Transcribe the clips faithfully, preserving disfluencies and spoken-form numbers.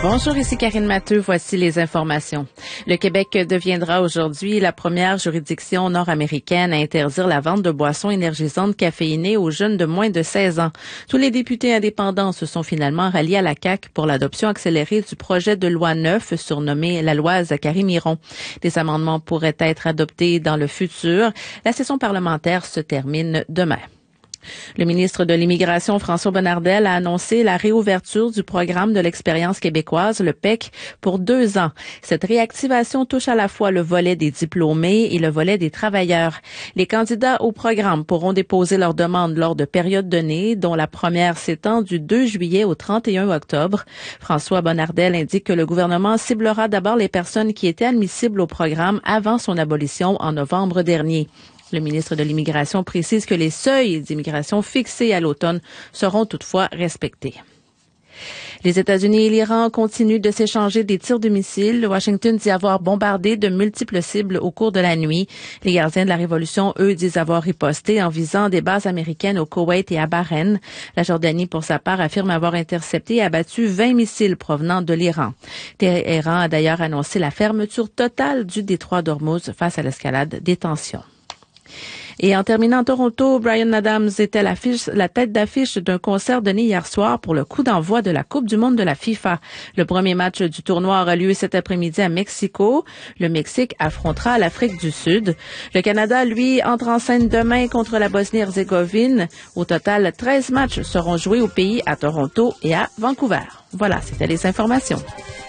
Bonjour, ici Karine Matteux. Voici les informations. Le Québec deviendra aujourd'hui la première juridiction nord-américaine à interdire la vente de boissons énergisantes caféinées aux jeunes de moins de seize ans. Tous les députés indépendants se sont finalement ralliés à la C A Q pour l'adoption accélérée du projet de loi neuf surnommé la loi Zachary-Miron. Des amendements pourraient être adoptés dans le futur. La session parlementaire se termine demain. Le ministre de l'Immigration, François Bonnardel, a annoncé la réouverture du programme de l'expérience québécoise, le P E C, pour deux ans. Cette réactivation touche à la fois le volet des diplômés et le volet des travailleurs. Les candidats au programme pourront déposer leurs demandes lors de périodes données, dont la première s'étend du deux juillet au trente et un octobre. François Bonnardel indique que le gouvernement ciblera d'abord les personnes qui étaient admissibles au programme avant son abolition en novembre dernier. Le ministre de l'Immigration précise que les seuils d'immigration fixés à l'automne seront toutefois respectés. Les États-Unis et l'Iran continuent de s'échanger des tirs de missiles. Washington dit avoir bombardé de multiples cibles au cours de la nuit. Les gardiens de la Révolution, eux, disent avoir riposté en visant des bases américaines au Koweït et à Bahreïn. La Jordanie, pour sa part, affirme avoir intercepté et abattu vingt missiles provenant de l'Iran. Téhéran a d'ailleurs annoncé la fermeture totale du détroit d'Ormuz face à l'escalade des tensions. Et en terminant à Toronto, Bryan Adams était la tête d'affiche d'un concert donné hier soir pour le coup d'envoi de la Coupe du monde de la FIFA. Le premier match du tournoi aura lieu cet après-midi à Mexico. Le Mexique affrontera l'Afrique du Sud. Le Canada, lui, entre en scène demain contre la Bosnie-Herzégovine. Au total, treize matchs seront joués au pays, à Toronto et à Vancouver. Voilà, c'était les informations.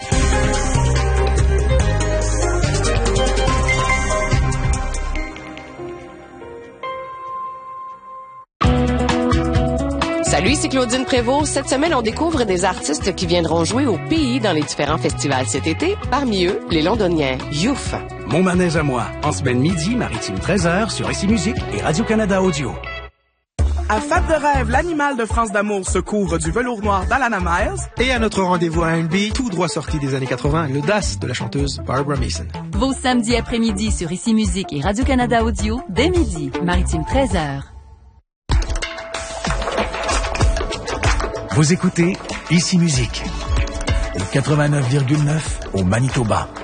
Salut, c'est Claudine Prévost. Cette semaine, on découvre des artistes qui viendront jouer au pays dans les différents festivals cet été. Parmi eux, les Londoniens Youf. Mon manège à moi, en semaine midi, Maritime treize heures, sur Ici Musique et Radio-Canada Audio. À Fête de rêve, l'animal de France d'amour se couvre du velours noir d'Alana Miles. Et à notre rendez-vous à R and B, tout droit sorti des années quatre-vingts, l'audace de la chanteuse Barbara Mason. Vos samedis après-midi sur Ici Musique et Radio-Canada Audio, dès midi, Maritime treize heures. Vous écoutez Ici Musique, au quatre-vingt-neuf virgule neuf au Manitoba.